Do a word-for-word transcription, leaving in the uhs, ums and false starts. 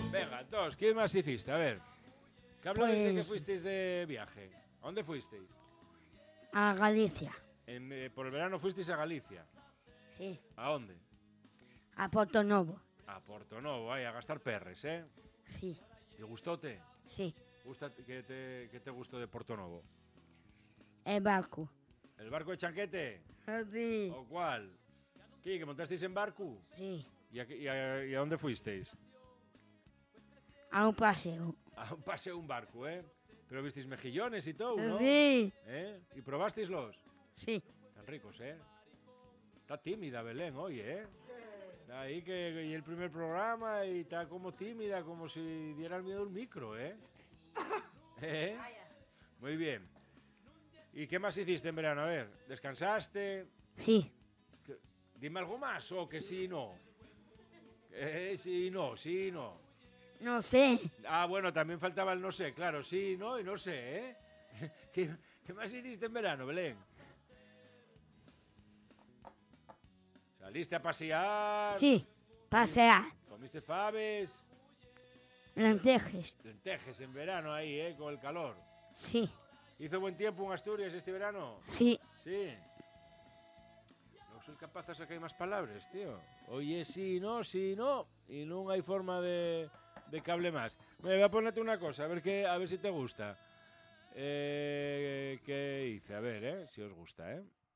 Venga, dos, ¿qué más hiciste? A ver, ¿qué habláis de que Pues- fuisteis de viaje? ¿A dónde fuisteis? A Galicia. En, eh, por el verano fuisteis a Galicia. Sí. ¿A dónde? A Porto Novo. A Portonovo, ahí, a gastar perres, ¿eh? Sí. ¿Y gustóte? Sí. Gusta, ¿qué, te, ¿Qué te gustó de Portonovo? El barco. ¿El barco de Chanquete? Sí. ¿O cuál? ¿Qué, que montasteis en barco? Sí. ¿Y a, qué- y a- y a dónde fuisteis? A un paseo. A un paseo un barco, ¿eh? Pero visteis mejillones y todo, ¿no? Sí. ¿Eh? ¿Y probasteislos? Sí. Están ricos, ¿eh? Está tímida Belén hoy, ¿eh? Está ahí que y el primer programa y está como tímida, como si diera el miedo el micro, ¿eh? ¿Eh? Muy bien. ¿Y qué más hiciste en verano? A ver, ¿descansaste? Sí. ¿Qué- Dime algo más o que sí no. Eh, sí, no, sí, no. No sé. Ah, bueno, también faltaba el no sé, claro, sí, no y no sé, ¿eh? ¿Qué, qué más hiciste en verano, Belén? ¿Saliste a pasear? Sí. Pasear. ¿Comiste faves? Lentejes. Lentejes en verano ahí, ¿eh? Con el calor. Sí. ¿Hizo buen tiempo en Asturias este verano? Sí. Sí. No soy capaz de sacar más palabras, tío. Oye, sí, no, sí, no. Y no hay forma de, de que hable más. Me voy a ponerte una cosa, a ver, qué, a ver si te gusta. Eh, ¿Qué hice? A ver, ¿eh? Si os gusta, ¿eh?